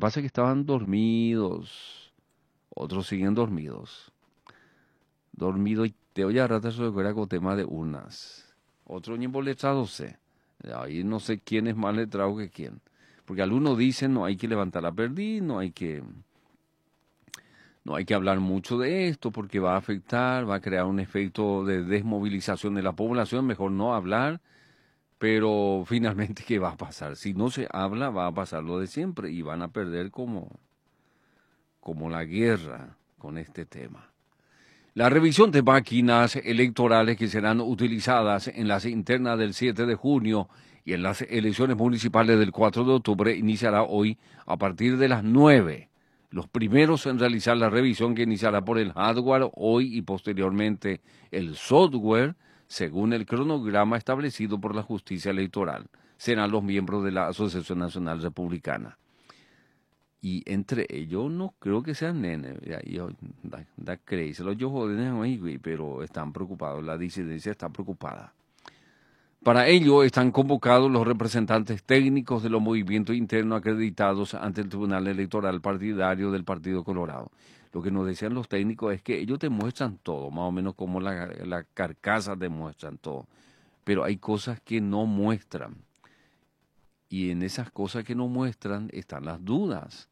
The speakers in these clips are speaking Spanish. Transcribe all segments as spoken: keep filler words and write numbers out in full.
pasa es que estaban dormidos, otros siguen dormidos. Dormido y te oye a rato eso era con tema de urnas. Otro ni letrado sé. Ahí no sé quién es más letrado que quién. Porque algunos dicen no hay que levantar la perdiz, no hay que no hay que hablar mucho de esto porque va a afectar, va a crear un efecto de desmovilización de la población, mejor no hablar, pero finalmente ¿qué va a pasar? Si no se habla va a pasar lo de siempre y van a perder como como la guerra con este tema. La revisión de máquinas electorales que serán utilizadas en las internas del siete de junio y en las elecciones municipales del cuatro de octubre iniciará hoy a partir de las nueve. Los primeros en realizar la revisión, que iniciará por el hardware hoy y posteriormente el software, según el cronograma establecido por la justicia electoral, serán los miembros de la Asociación Nacional Republicana. Y entre ellos no creo que sean nenes, ya, yo, da, da creerse, los jóvenes ahí, pero están preocupados, la disidencia está preocupada. Para ello están convocados los representantes técnicos de los movimientos internos acreditados ante el Tribunal Electoral Partidario del Partido Colorado. Lo que nos decían los técnicos es que ellos te muestran todo, más o menos como la, la carcasa te muestran todo, pero hay cosas que no muestran. Y en esas cosas que no muestran están las dudas.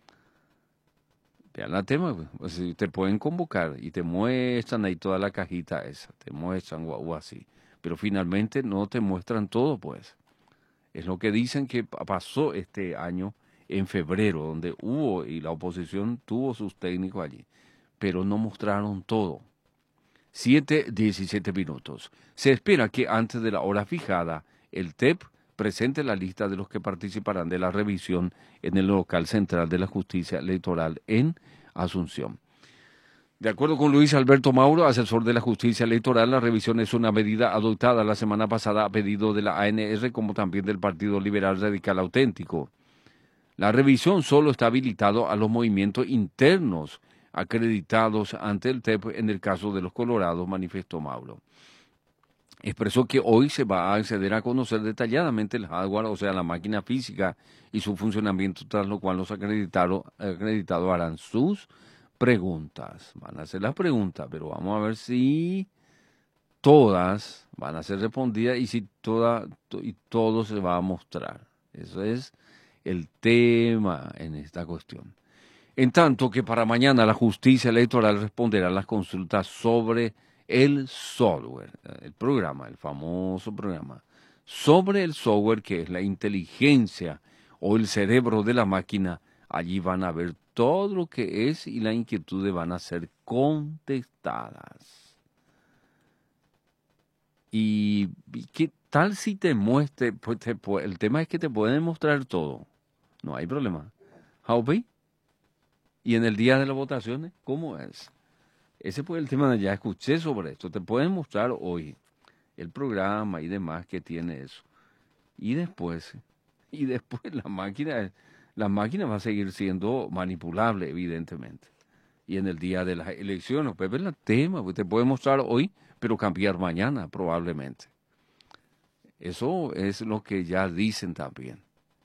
Vean la tema, pues, te pueden convocar y te muestran ahí toda la cajita esa, te muestran o, o así, pero finalmente no te muestran todo, pues. Es lo que dicen que pasó este año en febrero, donde hubo y la oposición tuvo sus técnicos allí, pero no mostraron todo. siete, diecisiete minutos. Se espera que antes de la hora fijada, el T E P presente la lista de los que participarán de la revisión en el local central de la justicia electoral en Asunción. De acuerdo con Luis Alberto Mauro, asesor de la justicia electoral, la revisión es una medida adoptada la semana pasada a pedido de la A N R como también del Partido Liberal Radical Auténtico. La revisión solo está habilitado a los movimientos internos acreditados ante el T E P en el caso de los Colorados, manifestó Mauro. Expresó que hoy se va a acceder a conocer detalladamente el hardware, o sea, la máquina física y su funcionamiento, tras lo cual los acreditados, acreditados harán sus preguntas. Van a hacer las preguntas, pero vamos a ver si todas van a ser respondidas y si toda, to, y todo se va a mostrar. Eso es el tema en esta cuestión. En tanto que para mañana la justicia electoral responderá a las consultas sobre el software, el programa, el famoso programa, sobre el software que es la inteligencia o el cerebro de la máquina. Allí van a ver todo lo que es y las inquietudes van a ser contestadas. ¿Y qué tal si te muestre? Pues te, el tema es que te pueden mostrar todo. No hay problema. How be? Y en el día de las votaciones, ¿cómo es? Ese fue el tema, ya escuché sobre esto. Te pueden mostrar hoy el programa y demás que tiene eso. Y después, y después la máquina, la máquina va a seguir siendo manipulable, evidentemente. Y en el día de las elecciones, pues ves el tema, pues te puede mostrar hoy, pero cambiar mañana probablemente. Eso es lo que ya dicen también.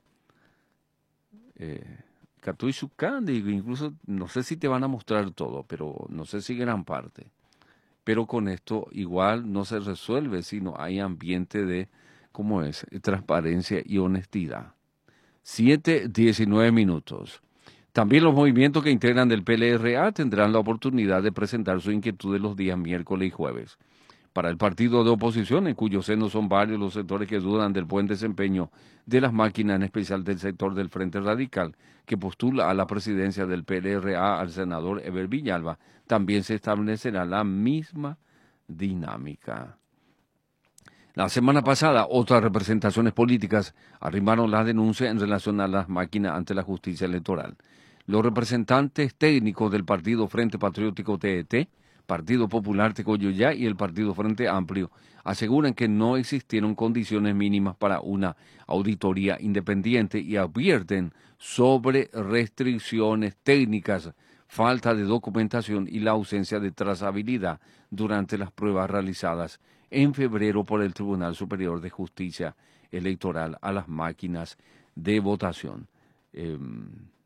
Eh, Catuy Sucán, digo, incluso no sé si te van a mostrar todo, pero no sé si gran parte. Pero con esto igual no se resuelve, sino hay ambiente de, ¿cómo es?, transparencia y honestidad. siete, diecinueve minutos. También los movimientos que integran del P L R A tendrán la oportunidad de presentar su inquietud los días miércoles y jueves. Para el partido de oposición, en cuyo seno son varios los sectores que dudan del buen desempeño de las máquinas, en especial del sector del Frente Radical, que postula a la presidencia del P L R A al senador Eber Villalba, también se establecerá la misma dinámica. La semana pasada, otras representaciones políticas arrimaron la denuncia en relación a las máquinas ante la justicia electoral. Los representantes técnicos del Partido Frente Patriótico T E T, Partido Popular Tecoyoyá y el Partido Frente Amplio aseguran que no existieron condiciones mínimas para una auditoría independiente y advierten sobre restricciones técnicas, falta de documentación y la ausencia de trazabilidad durante las pruebas realizadas en febrero por el Tribunal Superior de Justicia Electoral a las máquinas de votación. Eh,